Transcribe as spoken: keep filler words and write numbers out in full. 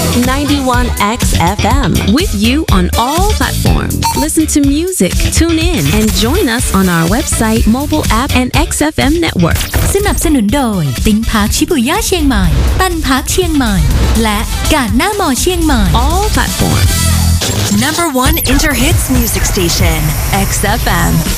ninety-one X F M with you on all platforms. Listen to music, tune in, and join us on our website, mobile app, and เอ็กซ์ เอฟ เอ็ม network. สนับสนุนโดยติ้งพาร์คชิบุย่าเชียงใหม่ตันพาร์คเชียงใหม่และการหน้ามอเชียงใหม่ All platforms. Number one Inter Hits music station, X F M.